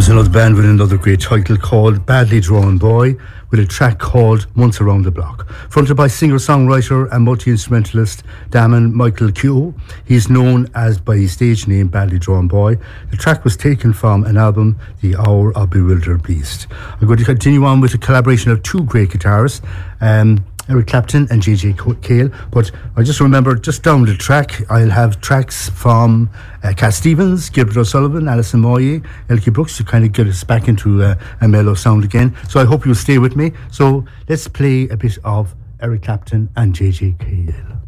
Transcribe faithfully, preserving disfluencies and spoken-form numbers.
Another band with another great title called Badly Drawn Boy, with a track called Once Around the Block. Fronted by singer-songwriter and multi-instrumentalist Damon Michael Keogh. He's known as by his stage name Badly Drawn Boy. The track was taken from an album, The Hour of Bewildered Beast. I'm going to continue on with a collaboration of two great guitarists, um, Eric Clapton and J J Cale, but I just remember just down the track I'll have tracks from uh, Cat Stevens, Gilbert O'Sullivan, Alison Moyet, Elkie Brooks to kind of get us back into uh, a mellow sound again. So I hope you'll stay with me. So let's play a bit of Eric Clapton and J J Cale.